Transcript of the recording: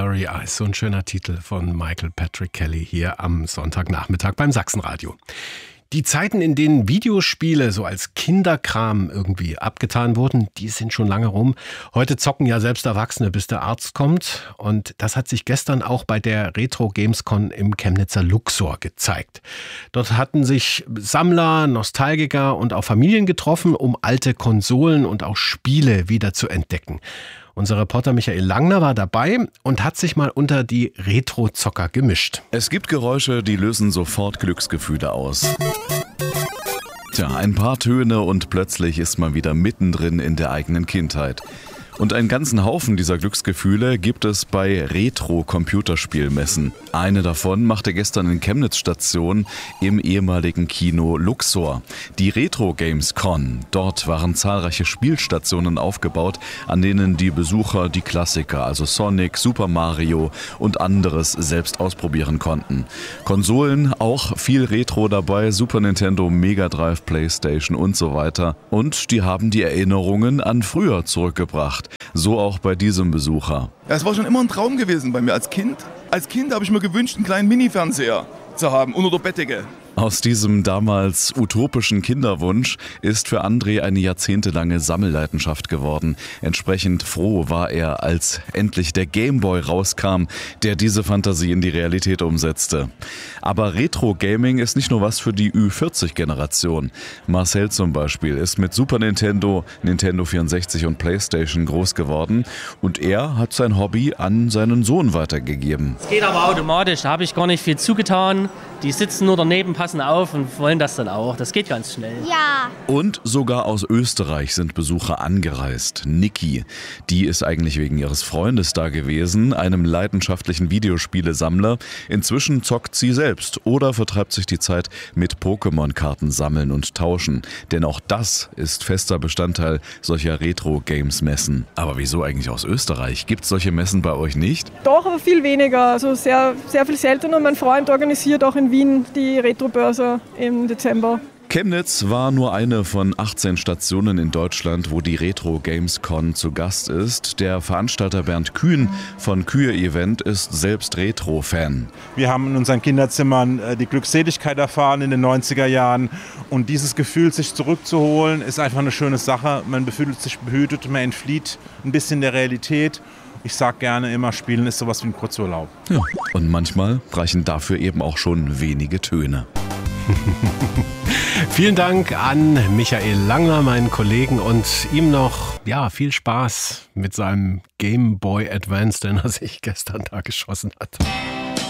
Starry Eyes, so ein schöner Titel von Michael Patrick Kelly hier am Sonntagnachmittag beim Sachsenradio. Die Zeiten, in denen Videospiele so als Kinderkram irgendwie abgetan wurden, die sind schon lange rum. Heute zocken ja selbst Erwachsene, bis der Arzt kommt. Und das hat sich gestern auch bei der Retro Gamescon im Chemnitzer Luxor gezeigt. Dort hatten sich Sammler, Nostalgiker und auch Familien getroffen, um alte Konsolen und auch Spiele wieder zu entdecken. Unser Reporter Michael Langner war dabei und hat sich mal unter die Retro-Zocker gemischt. Es gibt Geräusche, die lösen sofort Glücksgefühle aus. Tja, ein paar Töne und plötzlich ist man wieder mittendrin in der eigenen Kindheit. Und einen ganzen Haufen dieser Glücksgefühle gibt es bei Retro-Computerspielmessen. Eine davon machte gestern in Chemnitz Station im ehemaligen Kino Luxor. Die Retro Gamescon. Dort waren zahlreiche Spielstationen aufgebaut, an denen die Besucher die Klassiker, also Sonic, Super Mario und anderes selbst ausprobieren konnten. Konsolen, auch viel Retro dabei, Super Nintendo, Mega Drive, Playstation und so weiter. Und die haben die Erinnerungen an früher zurückgebracht. So auch bei diesem Besucher. Ja, es war schon immer ein Traum gewesen bei mir als Kind. Als Kind habe ich mir gewünscht, einen kleinen Mini-Fernseher zu haben unter der Bettdecke. Aus diesem damals utopischen Kinderwunsch ist für André eine jahrzehntelange Sammelleidenschaft geworden. Entsprechend froh war er, als endlich der Gameboy rauskam, der diese Fantasie in die Realität umsetzte. Aber Retro-Gaming ist nicht nur was für die Ü40-Generation. Marcel zum Beispiel ist mit Super Nintendo, Nintendo 64 und Playstation groß geworden und er hat sein Hobby an seinen Sohn weitergegeben. Es geht aber automatisch, da habe ich gar nicht viel zugetan. Die sitzen nur daneben, passen auf und wollen das dann auch. Das geht ganz schnell. Ja. Und sogar aus Österreich sind Besucher angereist. Niki, die ist eigentlich wegen ihres Freundes da gewesen, einem leidenschaftlichen Videospielesammler. Inzwischen zockt sie selbst oder vertreibt sich die Zeit mit Pokémon-Karten sammeln und tauschen. Denn auch das ist fester Bestandteil solcher Retro-Games-Messen. Aber wieso eigentlich aus Österreich? Gibt es solche Messen bei euch nicht? Doch, aber viel weniger. Also sehr, sehr viel seltener. Mein Freund organisiert auch in Wien die Retro-Börse im Dezember. Chemnitz war nur eine von 18 Stationen in Deutschland, wo die Retro Gamescon zu Gast ist. Der Veranstalter Bernd Kühn von Kühe Event ist selbst Retro-Fan. Wir haben in unseren Kinderzimmern die Glückseligkeit erfahren in den 90er Jahren. Und dieses Gefühl, sich zurückzuholen, ist einfach eine schöne Sache. Man fühlt sich behütet, man entflieht ein bisschen der Realität. Ich sage gerne immer, Spielen ist sowas wie ein Kurzurlaub. Ja, und manchmal reichen dafür eben auch schon wenige Töne. Vielen Dank an Michael Langner, meinen Kollegen, und ihm noch viel Spaß mit seinem Game Boy Advance, den er sich gestern da geschossen hat.